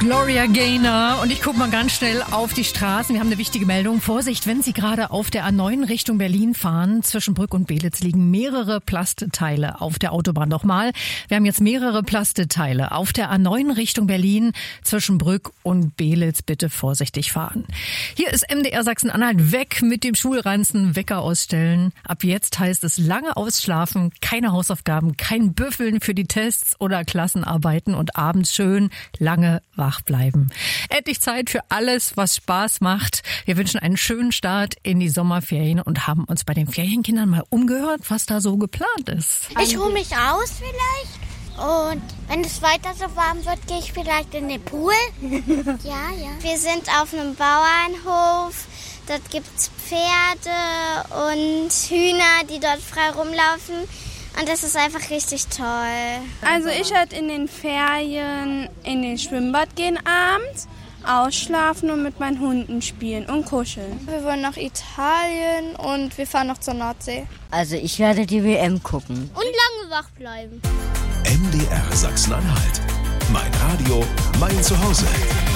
Gloria Gaynor und ich gucke mal ganz schnell auf die Straßen. Wir haben eine wichtige Meldung. Vorsicht, wenn Sie gerade auf der A9 Richtung Berlin fahren. Zwischen Brück und Belitz liegen mehrere Plasteteile auf der Autobahn. Nochmal, wir haben jetzt mehrere Plasteteile auf der A9 Richtung Berlin. Zwischen Brück und Belitz bitte vorsichtig fahren. Hier ist MDR Sachsen-Anhalt, weg mit dem Schulranzen, Wecker ausstellen. Ab jetzt heißt es lange ausschlafen, keine Hausaufgaben, kein Büffeln für die Tests oder Klassenarbeiten und abends schön lange wach bleiben. Endlich Zeit für alles, was Spaß macht. Wir wünschen einen schönen Start in die Sommerferien und haben uns bei den Ferienkindern mal umgehört, was da so geplant ist. Ich ruhe mich aus vielleicht. Und wenn es weiter so warm wird, gehe ich vielleicht in den Pool. Ja. Wir sind auf einem Bauernhof. Dort gibt es Pferde und Hühner, die dort frei rumlaufen. Und das ist einfach richtig toll. Also ich werde in den Ferien in den Schwimmbad gehen abends, ausschlafen und mit meinen Hunden spielen und kuscheln. Wir wollen nach Italien und wir fahren noch zur Nordsee. Also ich werde die WM gucken. Und lange wach bleiben. MDR Sachsen-Anhalt. Mein Radio, mein Zuhause.